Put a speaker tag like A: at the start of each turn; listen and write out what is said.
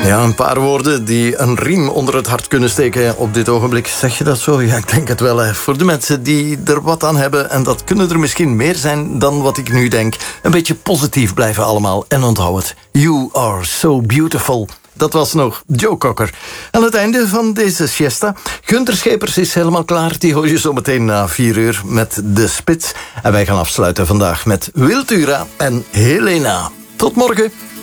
A: Ja, een paar woorden die een riem onder het hart kunnen steken op dit ogenblik. Zeg je dat zo? Ja, ik denk het wel. Hè. Voor de mensen die er wat aan hebben, en dat kunnen er misschien meer zijn dan wat ik nu denk. Een beetje positief blijven allemaal. En onthoud het. You are so beautiful. Dat was nog Joe Cocker. Aan het einde van deze siesta. Gunther Schepers is helemaal klaar. Die hoor je zo meteen na 4 uur met De Spits. En wij gaan afsluiten vandaag met Wiltura en Helena. Tot morgen.